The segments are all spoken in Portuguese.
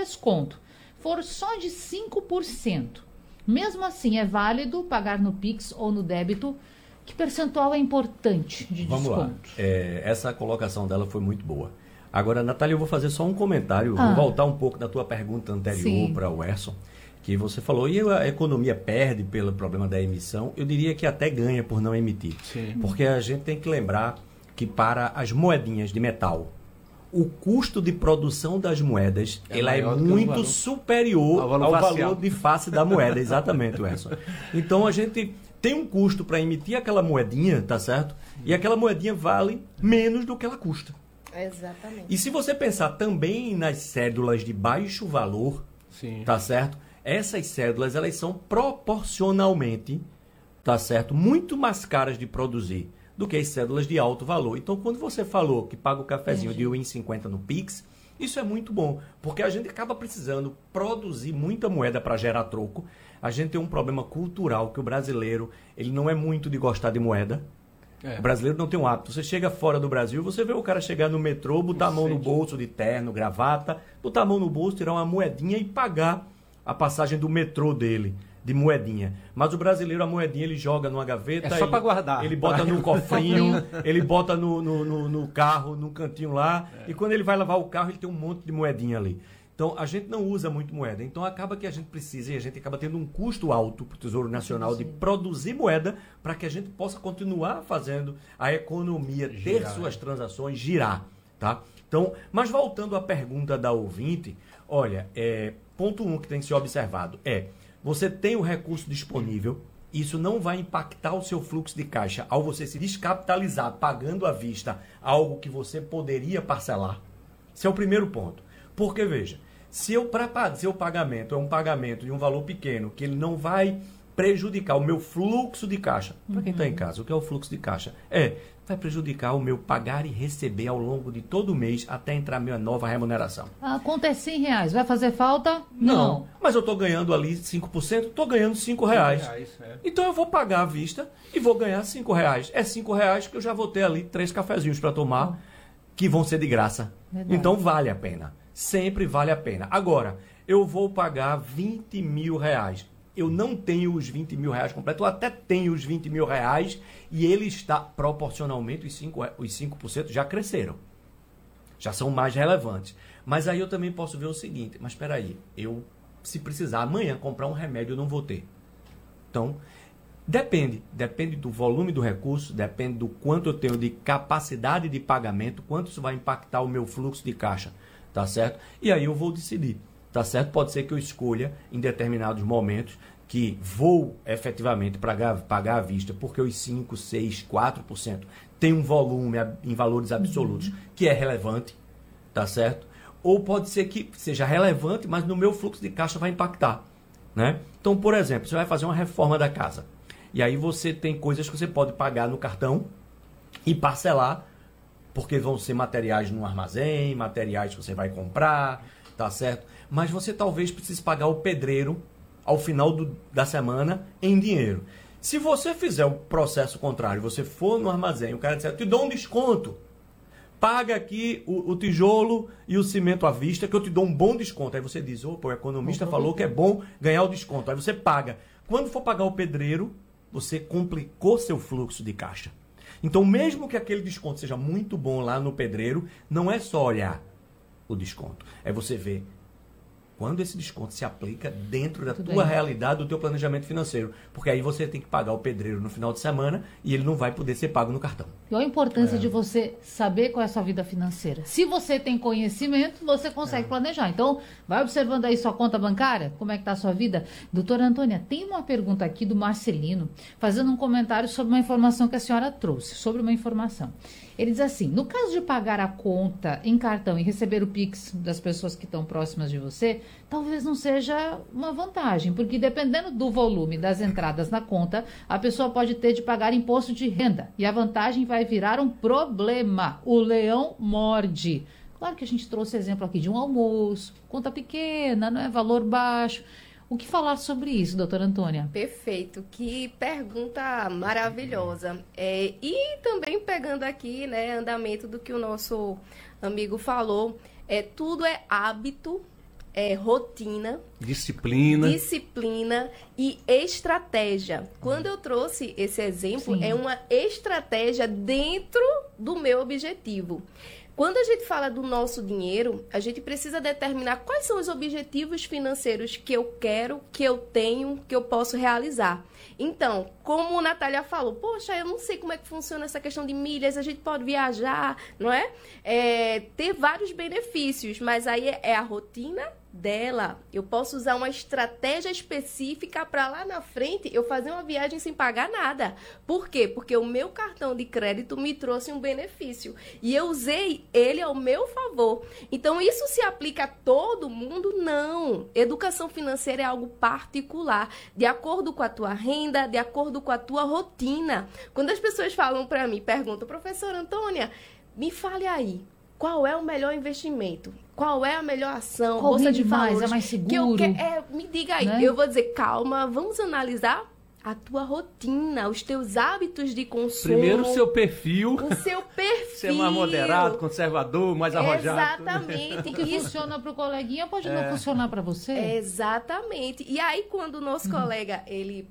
desconto for só de 5%, mesmo assim é válido pagar no Pix ou no débito? Que percentual é importante de desconto? Vamos lá. Essa colocação dela foi muito boa. Agora, Natália, eu vou fazer só um comentário. Vou voltar um pouco da tua pergunta anterior para o Erson, que você falou, e a economia perde pelo problema da emissão? Eu diria que até ganha por não emitir. Sim. Porque a gente tem que lembrar que para as moedinhas de metal, o custo de produção das moedas ela é muito superior ao valor de face da moeda. Exatamente, Erson. Então, a gente tem um custo para emitir aquela moedinha, tá certo? E aquela moedinha vale menos do que ela custa. Exatamente. E se você pensar também nas cédulas de baixo valor, tá certo? Essas cédulas, elas são proporcionalmente, tá certo? Muito mais caras de produzir do que as cédulas de alto valor. Então, quando você falou que paga o cafezinho de 1,50 no Pix, isso é muito bom, porque a gente acaba precisando produzir muita moeda para gerar troco. A gente tem um problema cultural que o brasileiro, ele não é muito de gostar de moeda. O brasileiro não tem um hábito. Você chega fora do Brasil, você vê o cara chegar no metrô, botar a mão no bolso de terno, gravata, botar a mão no bolso, tirar uma moedinha e pagar a passagem do metrô dele, de moedinha. Mas o brasileiro, a moedinha, ele joga numa gaveta. É só para guardar. Ele bota no cofrinho, ele bota no carro, no cantinho lá. E quando ele vai lavar o carro, ele tem um monte de moedinha ali. Então, a gente não usa muito moeda. Então, acaba que a gente precisa, e a gente acaba tendo um custo alto para o Tesouro Nacional de produzir moeda para que a gente possa continuar fazendo a economia ter suas transações girar, tá? Então, mas voltando à pergunta da ouvinte, olha, ponto 1 que tem que ser observado você tem o recurso disponível, isso não vai impactar o seu fluxo de caixa ao você se descapitalizar pagando à vista algo que você poderia parcelar. Esse é o primeiro ponto. Porque, veja, se o pagamento é um pagamento de um valor pequeno, que ele não vai prejudicar o meu fluxo de caixa. Para quem está em casa, o que é o fluxo de caixa? Vai prejudicar o meu pagar e receber ao longo de todo o mês até entrar a minha nova remuneração. A conta é R$100. Vai fazer falta? Não. Mas eu estou ganhando ali 5%, estou ganhando R$5. Então eu vou pagar à vista e vou ganhar R$5. É R$5 que eu já vou ter ali 3 cafezinhos para tomar, que vão ser de graça. Verdade. Então vale a pena. Sempre vale a pena. Agora, eu vou pagar R$20 mil. Eu não tenho os R$20 mil completos, eu até tenho os R$20 mil e ele está proporcionalmente, os 5% já cresceram. Já são mais relevantes. Mas aí eu também posso ver o seguinte, mas espera aí, se precisar amanhã comprar um remédio, eu não vou ter. Então, depende do volume do recurso, depende do quanto eu tenho de capacidade de pagamento, quanto isso vai impactar o meu fluxo de caixa, tá certo? E aí eu vou decidir. Tá certo? Pode ser que eu escolha, em determinados momentos, que vou efetivamente pagar à vista, porque os 5%, 6%, 4% tem um volume em valores absolutos que é relevante, tá certo? Ou pode ser que seja relevante, mas no meu fluxo de caixa vai impactar, né? Então, por exemplo, você vai fazer uma reforma da casa, e aí você tem coisas que você pode pagar no cartão e parcelar, porque vão ser materiais no armazém, materiais que você vai comprar, tá certo? Mas você talvez precise pagar o pedreiro ao final da semana em dinheiro. Se você fizer o processo contrário, você for no armazém, o cara disser, eu te dou um desconto, paga aqui o tijolo e o cimento à vista, que eu te dou um bom desconto. Aí você diz, opa, o economista falou que é bom ganhar o desconto. Aí você paga. Quando for pagar o pedreiro, você complicou seu fluxo de caixa. Então, mesmo que aquele desconto seja muito bom lá no pedreiro, não é só olhar o desconto. É você ver quando esse desconto se aplica dentro da tua realidade, do teu planejamento financeiro. Porque aí você tem que pagar o pedreiro no final de semana e ele não vai poder ser pago no cartão. E a importância de você saber qual é a sua vida financeira. Se você tem conhecimento, você consegue planejar. Então, vai observando aí sua conta bancária, como é que está a sua vida. Doutora Antônia, tem uma pergunta aqui do Marcelino, fazendo um comentário sobre uma informação que a senhora trouxe, sobre uma informação. Ele diz assim, no caso de pagar a conta em cartão e receber o Pix das pessoas que estão próximas de você, talvez não seja uma vantagem, porque dependendo do volume das entradas na conta, a pessoa pode ter de pagar imposto de renda e a vantagem vai virar um problema. O leão morde. Claro que a gente trouxe exemplo aqui de um almoço, conta pequena, não é valor baixo. O que falar sobre isso, doutora Antônia? Perfeito, que pergunta maravilhosa. E também pegando aqui, né, andamento do que o nosso amigo falou, tudo é hábito rotina, disciplina e estratégia. Quando eu trouxe esse exemplo, é uma estratégia dentro do meu objetivo. Quando a gente fala do nosso dinheiro, a gente precisa determinar quais são os objetivos financeiros que eu quero, que eu tenho, que eu posso realizar. Então, como a Natália falou, poxa, eu não sei como é que funciona essa questão de milhas, a gente pode viajar, não é? Ter vários benefícios, mas aí é a rotina dela. Eu posso usar uma estratégia específica para lá na frente eu fazer uma viagem sem pagar nada. Por quê? Porque o meu cartão de crédito me trouxe um benefício e eu usei ele ao meu favor. Então, isso se aplica a todo mundo? Não. Educação financeira é algo particular, de acordo com a tua renda, de acordo com a tua rotina. Quando as pessoas falam para mim, perguntam, professora Antônia, me fale aí, qual é o melhor investimento? Qual é a melhor ação? Qual Bolsa de mais? valores? É mais seguro? Me diga aí. Né? Eu vou dizer, calma, vamos analisar a tua rotina, os teus hábitos de consumo. Primeiro o seu perfil. O seu perfil. Ser mais moderado, conservador, mais arrojado. Exatamente. O que funciona para o coleguinha pode não funcionar para você. Exatamente. E aí, quando o nosso colega,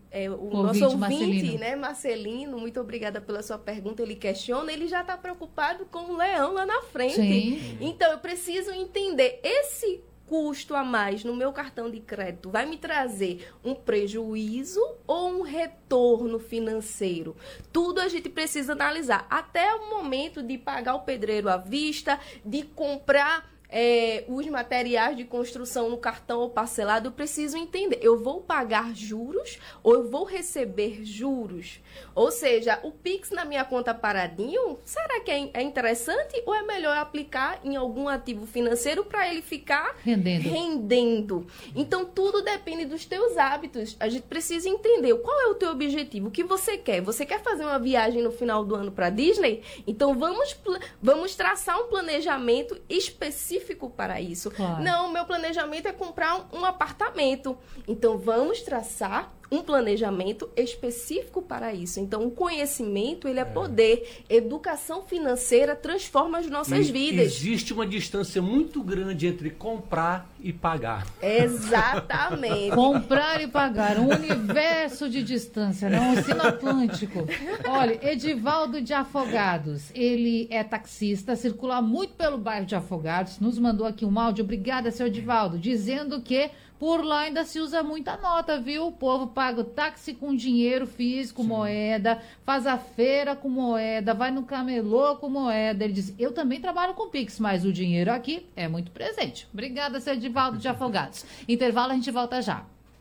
o nosso ouvinte, Marcelino. né, Marcelino, muito obrigada pela sua pergunta, ele questiona, ele já está preocupado com o leão lá na frente. Sim. Então, eu preciso entender esse custo a mais no meu cartão de crédito vai me trazer um prejuízo ou um retorno financeiro? Tudo a gente precisa analisar. Até o momento de pagar o pedreiro à vista, de comprar os materiais de construção no cartão ou parcelado, eu preciso entender, eu vou pagar juros ou eu vou receber juros? Ou seja, o Pix na minha conta paradinho, será que é interessante ou é melhor aplicar em algum ativo financeiro para ele ficar rendendo? Então, tudo depende dos teus hábitos. A gente precisa entender qual é o teu objetivo, o que você quer. Você quer fazer uma viagem no final do ano para Disney? Então, vamos traçar um planejamento específico para isso. Claro. Não, meu planejamento é comprar um apartamento. Então, vamos traçar um planejamento específico para isso. Então, o conhecimento, ele é poder. Educação financeira transforma as nossas vidas. Existe uma distância muito grande entre comprar e pagar. Exatamente. Comprar e pagar, um universo de distância, não? Um oceano Atlântico. Olha, Edivaldo de Afogados, ele é taxista, circula muito pelo bairro de Afogados, nos mandou aqui um áudio, obrigada, seu Edivaldo, dizendo que por lá ainda se usa muita nota, viu? O povo paga o táxi com dinheiro físico, sim, moeda, faz a feira com moeda, vai no camelô com moeda. Ele diz, eu também trabalho com Pix, mas o dinheiro aqui é muito presente. Obrigada, seu Edivaldo de Afogados. Intervalo, a gente volta já.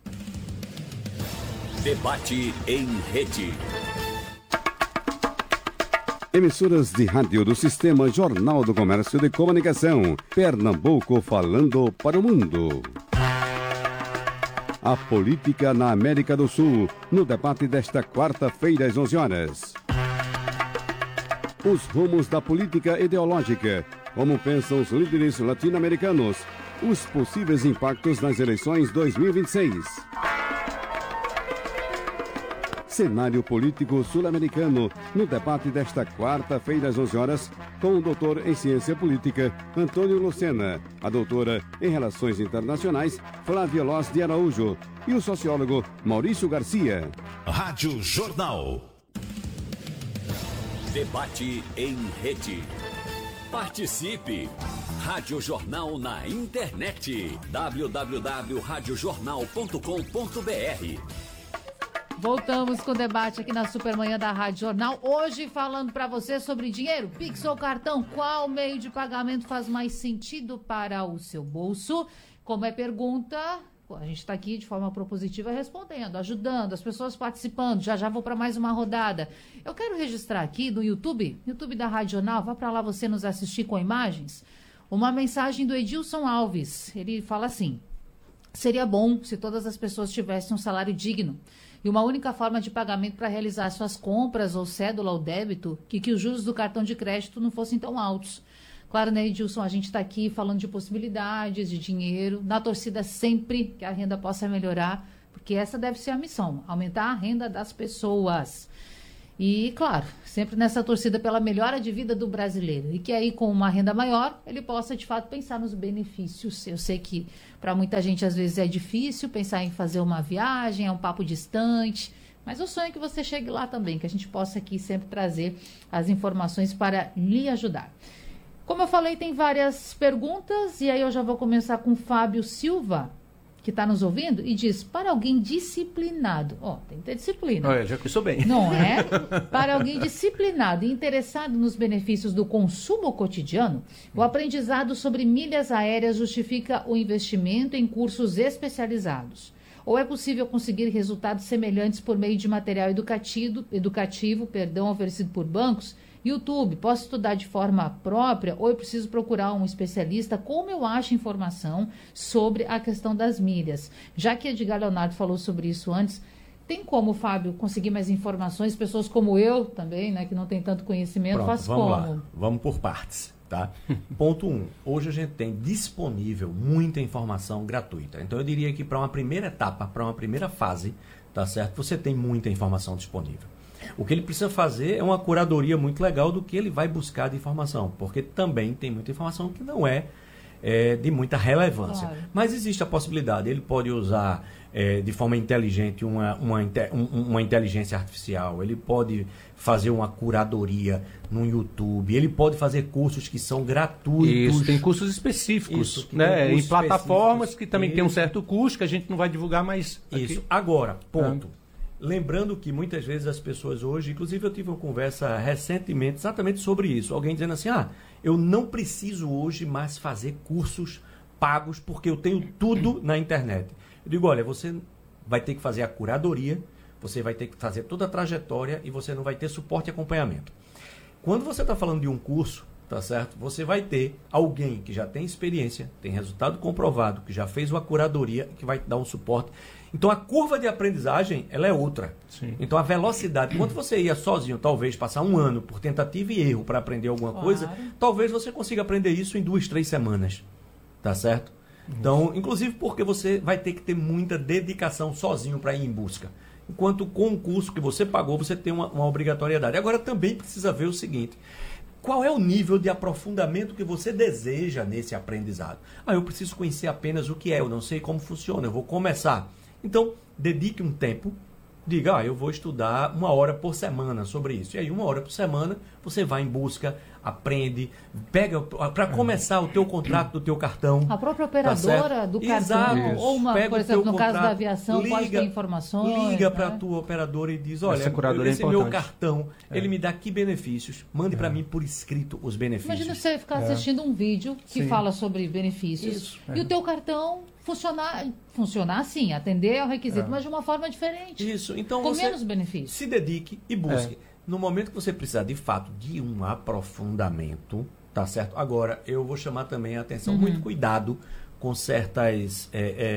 Debate em rede. Emissoras de rádio do Sistema Jornal do Comércio de Comunicação. Pernambuco falando para o mundo. A política na América do Sul, no debate desta quarta-feira às 11 horas. Os rumos da política ideológica, como pensam os líderes latino-americanos, os possíveis impactos nas eleições 2026. Cenário político sul-americano, no debate desta quarta-feira às 11 horas, com o doutor em Ciência Política, Antônio Lucena, a doutora em Relações Internacionais, Flávia Loz de Araújo, e o sociólogo Maurício Garcia. Rádio Jornal. Debate em rede. Participe! Rádio Jornal na internet. www.radiojornal.com.br. Voltamos com o debate aqui na Supermanhã da Rádio Jornal. Hoje falando para você sobre dinheiro, Pix ou cartão. Qual meio de pagamento faz mais sentido para o seu bolso? Como é pergunta, a gente está aqui de forma propositiva respondendo, ajudando, as pessoas participando. Já vou para mais uma rodada. Eu quero registrar aqui no YouTube da Rádio Jornal, vá para lá você nos assistir com imagens, uma mensagem do Edilson Alves. Ele fala assim: seria bom se todas as pessoas tivessem um salário digno e uma única forma de pagamento para realizar suas compras ou cédula ou débito, que os juros do cartão de crédito não fossem tão altos. Claro, né, Edilson, a gente está aqui falando de possibilidades, de dinheiro, na torcida sempre que a renda possa melhorar, porque essa deve ser a missão, aumentar a renda das pessoas. E, claro, sempre nessa torcida pela melhora de vida do brasileiro. E que aí, com uma renda maior, ele possa, de fato, pensar nos benefícios. Eu sei que para muita gente, às vezes, é difícil pensar em fazer uma viagem, é um papo distante. Mas o sonho é que você chegue lá também, que a gente possa aqui sempre trazer as informações para lhe ajudar. Como eu falei, tem várias perguntas, e aí eu já vou começar com o Fábio Silva, que está nos ouvindo, e diz, para alguém disciplinado, tem que ter disciplina. Olha, já começou bem. Não é? Para alguém disciplinado e interessado nos benefícios do consumo cotidiano, o aprendizado sobre milhas aéreas justifica o investimento em cursos especializados. Ou é possível conseguir resultados semelhantes por meio de material educativo, oferecido por bancos? YouTube, posso estudar de forma própria ou eu preciso procurar um especialista? Como eu acho informação sobre a questão das milhas? Já que Edgar Leonardo falou sobre isso antes, tem como, Fábio, conseguir mais informações? Pessoas como eu também, né, que não tem tanto conhecimento, faz como? Vamos lá, vamos por partes, tá? Ponto 1, hoje a gente tem disponível muita informação gratuita. Então eu diria que para uma primeira etapa, para uma primeira fase, tá certo? Você tem muita informação disponível. O que ele precisa fazer é uma curadoria muito legal do que ele vai buscar de informação, porque também tem muita informação que não é de muita relevância. Claro. Mas existe a possibilidade, ele pode usar de forma inteligente uma inteligência artificial, ele pode fazer uma curadoria no YouTube, ele pode fazer cursos que são gratuitos. Isso, tem cursos específicos, né? Em plataformas que também tem um certo custo, que a gente não vai divulgar, mas... Isso. Agora, ponto. Lembrando que muitas vezes as pessoas hoje, inclusive eu tive uma conversa recentemente exatamente sobre isso, alguém dizendo assim, eu não preciso hoje mais fazer cursos pagos porque eu tenho tudo na internet. Eu digo, olha, você vai ter que fazer a curadoria, você vai ter que fazer toda a trajetória e você não vai ter suporte e acompanhamento. Quando você está falando de um curso, tá certo? Você vai ter alguém que já tem experiência, tem resultado comprovado, que já fez uma curadoria, que vai te dar um suporte. Então, a curva de aprendizagem, ela é outra. Sim. Então, a velocidade, enquanto você ia sozinho, talvez passar um ano por tentativa e erro para aprender alguma coisa, talvez você consiga aprender isso em 2, 3 semanas. Tá certo? Então, inclusive porque você vai ter que ter muita dedicação sozinho para ir em busca. Enquanto com o curso que você pagou, você tem uma obrigatoriedade. Agora, também precisa ver o seguinte... Qual é o nível de aprofundamento que você deseja nesse aprendizado? Eu preciso conhecer apenas o que é, eu não sei como funciona, eu vou começar. Então, dedique um tempo, diga, eu vou estudar 1 hora por semana sobre isso. E aí, 1 hora por semana, você vai em busca, aprende, pega para começar o teu contrato do teu cartão. A própria operadora do cartão, ou uma, pega por exemplo, no contrato, caso da aviação, pode ter informações. Liga para a tua operadora e diz, olha, esse é meu cartão, ele me dá que benefícios, mande para mim por escrito os benefícios. Imagina você ficar assistindo um vídeo que fala sobre benefícios e o teu cartão funcionar assim, atender ao requisito, mas de uma forma diferente. Isso, então com você menos benefícios. Se dedique e busque. No momento que você precisar, de fato, de um aprofundamento, tá certo? Agora, eu vou chamar também a atenção, muito cuidado com certos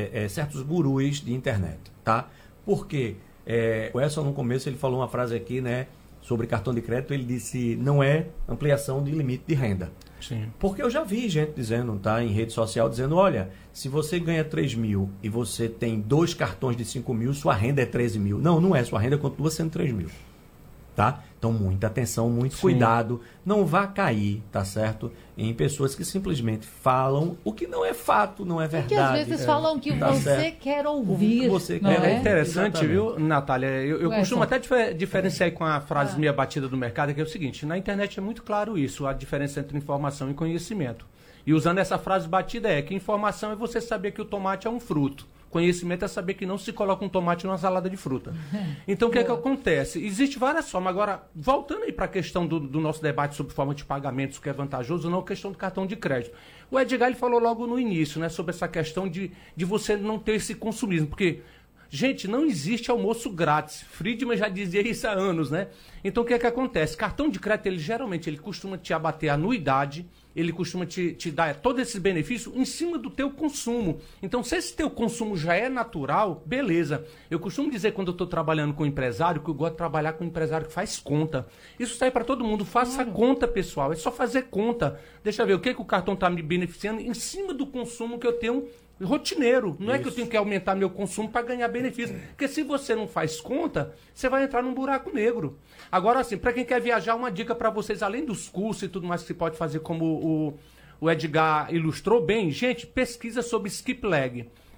gurus de internet, tá? Porque o Edson, no começo, ele falou uma frase aqui, né, sobre cartão de crédito, ele disse, não é ampliação de limite de renda. Sim. Porque eu já vi gente dizendo, tá, em rede social, dizendo, olha, se você ganha 3 mil e você tem 2 cartões de 5 mil, sua renda é 13 mil. Não é, sua renda continua sendo 3 mil. Tá? Então, muita atenção, muito cuidado. Não vá cair, tá certo? Em pessoas que simplesmente falam o que não é fato, não é verdade. Que às vezes falam que tá você certo. quer ouvir. O que você não quer. É interessante, Exatamente. viu, Natália? Eu costumo até diferenciar com a frase meia batida do mercado, que é o seguinte, na internet é muito claro isso, a diferença entre informação e conhecimento. E usando essa frase batida que informação é você saber que o tomate é um fruto. Conhecimento é saber que não se coloca um tomate numa salada de fruta. Então, o que é que acontece? Existe várias formas. Agora, voltando aí para a questão do nosso debate sobre forma de pagamentos, o que é vantajoso ou não, a questão do cartão de crédito. O Edgar ele falou logo no início, né, sobre essa questão de você não ter esse consumismo. Porque, gente, não existe almoço grátis. Friedman já dizia isso há anos, né? Então, o que é que acontece? Cartão de crédito, ele costuma te abater a anuidade, ele costuma te dar todo esse benefício em cima do teu consumo. Então, se esse teu consumo já é natural, beleza. Eu costumo dizer, quando eu estou trabalhando com empresário, que eu gosto de trabalhar com empresário que faz conta. Isso sai para todo mundo. Faça conta, pessoal. É só fazer conta. Deixa eu ver o que o cartão está me beneficiando em cima do consumo que eu tenho rotineiro. Não é que eu tenho que aumentar meu consumo para ganhar benefício. Porque se você não faz conta, você vai entrar num buraco negro. Agora, assim, para quem quer viajar, uma dica para vocês, além dos cursos e tudo mais que você pode fazer, como o Edgar ilustrou bem, gente, pesquisa sobre skip lag.